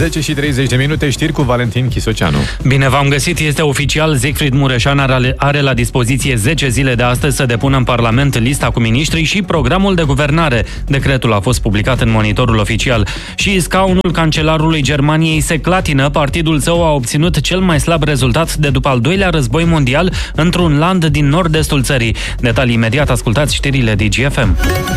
10:30, știri cu Valentin Chisoceanu. Bine v-am găsit, este oficial, Siegfried Mureșan are la dispoziție 10 zile de astăzi să depună în Parlament lista cu miniștri și programul de guvernare. Decretul a fost publicat în Monitorul Oficial. Și scaunul cancelarului Germaniei se clatină, partidul său a obținut cel mai slab rezultat de după al doilea război mondial într-un land din nord-estul țării. Detalii imediat, ascultați știrile DGFM.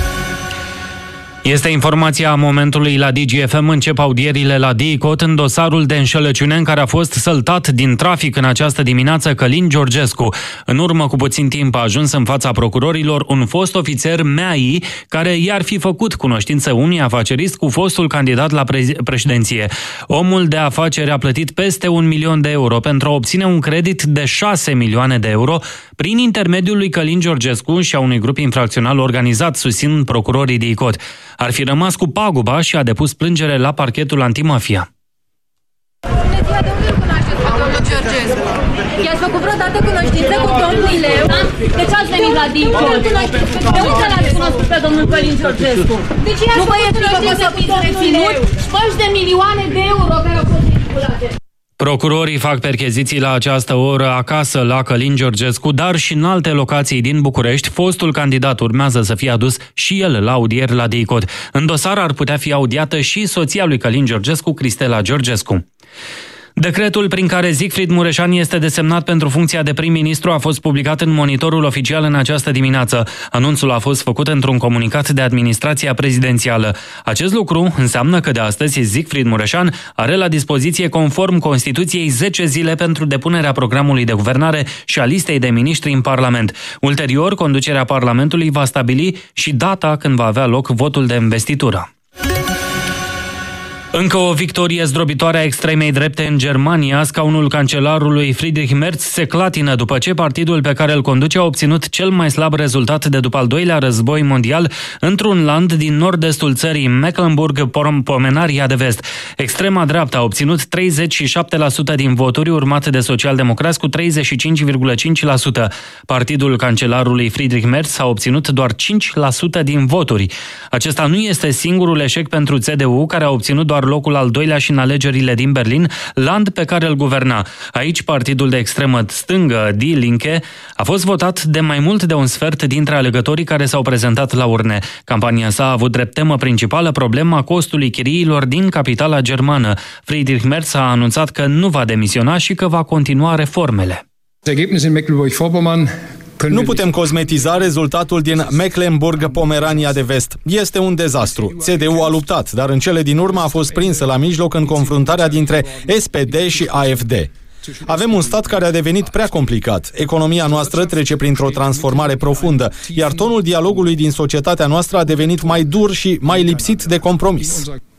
Este informația momentului la DGFM. Încep audierile la DICOT în dosarul de înșelăciune în care a fost săltat din trafic în această dimineață Călin Georgescu. În urmă cu puțin timp a ajuns în fața procurorilor un fost ofițer MEAI care i-ar fi făcut cunoștință unui afacerist cu fostul candidat la președinție. Omul de afaceri a plătit peste 1 milion de euro pentru a obține un credit de 6 milioane de euro prin intermediul lui Călin Georgescu și a unui grup infracțional organizat, susțin procurorii DICOT. Ar fi rămas cu paguba și a depus plângere la parchetul antimafia. Bună ziua, de unde îl cunoașteți pe domnul Georgescu? I-ați făcut vreodată cunoștință cu domnul Leu? De ce ați venit la DICOT? De unde l-ați cunoscut pe domnul Călin Georgescu? De ce i-ați făcut cunoștință cu domnul Leu? Spăși de milioane de euro care au fost manipulate. Procurorii fac percheziții la această oră acasă la Călin Georgescu, dar și în alte locații din București. Fostul candidat urmează să fie adus și el la audieri la DICOT. În dosar ar putea fi audiată și soția lui Călin Georgescu, Cristela Georgescu. Decretul prin care Siegfried Mureșan este desemnat pentru funcția de prim-ministru a fost publicat în Monitorul Oficial în această dimineață. Anunțul a fost făcut într-un comunicat de administrația prezidențială. Acest lucru înseamnă că de astăzi Siegfried Mureșan are la dispoziție, conform Constituției, 10 zile pentru depunerea programului de guvernare și a listei de miniștri în Parlament. Ulterior, conducerea Parlamentului va stabili și data când va avea loc votul de investitură. Încă o victorie zdrobitoare a extremei drepte în Germania. Scaunul cancelarului Friedrich Merz se clatină după ce partidul pe care îl conduce a obținut cel mai slab rezultat de după al doilea război mondial într-un land din nord-estul țării, Mecklenburg-Pomerania de Vest. Extrema dreaptă a obținut 37% din voturi, urmat de socialdemocrați cu 35,5%. Partidul cancelarului Friedrich Merz a obținut doar 5% din voturi. Acesta nu este singurul eșec pentru CDU, care a obținut doar locul al doilea și în alegerile din Berlin, land pe care îl guverna. Aici, partidul de extremă stângă, Die Linke, a fost votat de mai mult de un sfert dintre alegătorii care s-au prezentat la urne. Campania sa a avut drept temă principală problema costului chiriilor din capitala germană. Friedrich Merz a anunțat că nu va demisiona și că va continua reformele. Nu putem cosmetiza rezultatul din Mecklenburg-Pomerania de Vest. Este un dezastru. CDU a luptat, dar în cele din urmă a fost prinsă la mijloc în confruntarea dintre SPD și AfD. Avem un stat care a devenit prea complicat. Economia noastră trece printr-o transformare profundă, iar tonul dialogului din societatea noastră a devenit mai dur și mai lipsit de compromis.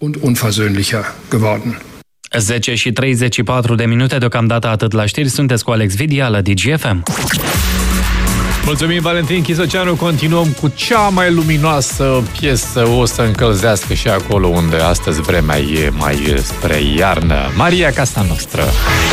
10:34 deocamdată atât la știri. Sunteți cu Alex Vidia la DGFM. Mulțumim, Valentin Chisoceanu. Continuăm cu cea mai luminoasă piesă. O să încălzească și acolo unde astăzi vremea e mai spre iarnă. Maria Casa Noastră.